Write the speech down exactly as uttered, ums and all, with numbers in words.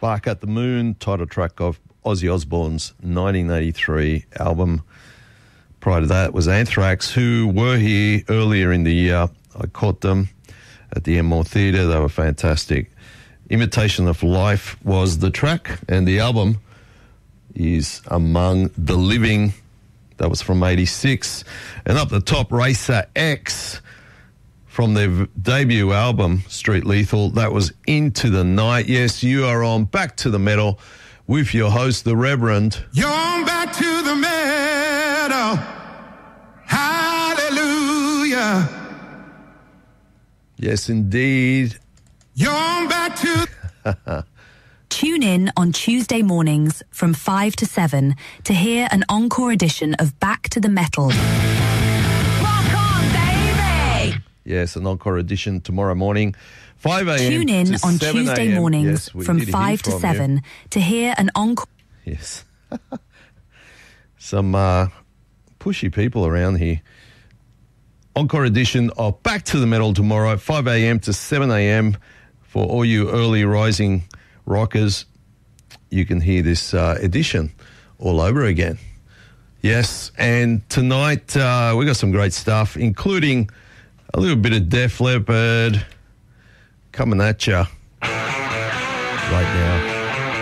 Bark at the Moon, title track of Ozzy Osbourne's nineteen eighty-three album. Prior to that was Anthrax, who were here earlier in the year. I caught them at the Enmore Theatre. They were fantastic. Imitation of Life was the track, and the album is Among the Living. That was from eighty-six. And up the top, Racer X from their v- debut album, Street Lethal. That was Into the Night. Yes, you are on Back to the Metal with your host, the Reverend. You're on Back to the Metal. Hallelujah. Yes, indeed. You're on Back to... Tune in on Tuesday mornings from five to seven to hear an encore edition of Back to the Metal. Rock on, baby! Yes, an encore edition tomorrow morning, five a.m. Tune in to on seven Tuesday a.m. mornings Yes, we from did hear five to from seven you. to hear an encore. Yes. Some uh, pushy people around here. Encore edition of Back to the Metal tomorrow, five a.m. to seven a.m. For all you early rising rockers, you can hear this uh, edition all over again. Yes, and tonight uh, we got some great stuff, including a little bit of Def Leppard coming at you right now.